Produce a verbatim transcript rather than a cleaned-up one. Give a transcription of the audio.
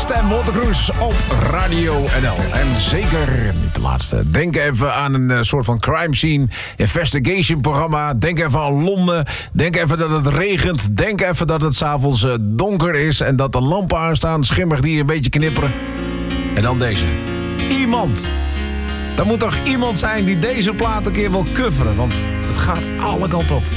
Stem Watercruise op Radio N L. En zeker niet de laatste. Denk even aan een uh, soort van crime scene investigation programma. Denk even aan Londen. Denk even dat het regent. Denk even dat het 's avonds uh, donker is en dat de lampen aanstaan. Schimmig die een beetje knipperen. En dan deze. Iemand. Er moet toch iemand zijn die deze plaat een keer wil coveren. Want het gaat alle kanten op.